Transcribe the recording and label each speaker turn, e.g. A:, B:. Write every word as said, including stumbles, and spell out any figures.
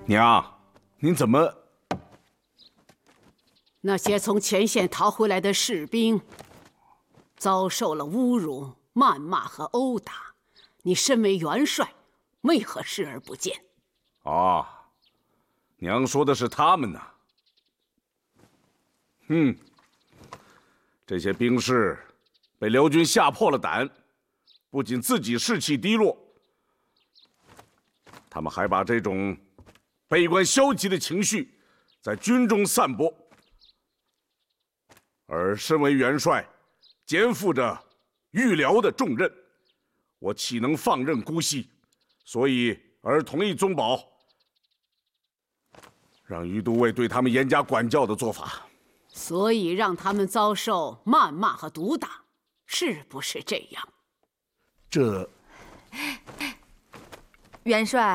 A: 娘，您怎么？
B: 那些从前线逃回来的士兵，遭受了侮辱、谩骂和殴打，你身为元帅，为何视而不见？
A: 啊，娘说的是他们呢。嗯，这些兵士被辽军吓破了胆，不仅自己士气低落，他们还把这种悲观消极的情绪在军中散播。而身为元帅，肩负着御辽的重任，我岂能放任姑息？所以而同意宗保让于都尉对他们严加管教的做法。
B: 所以让他们遭受谩骂和毒打，是不是这样？
A: 这，
C: 元帅，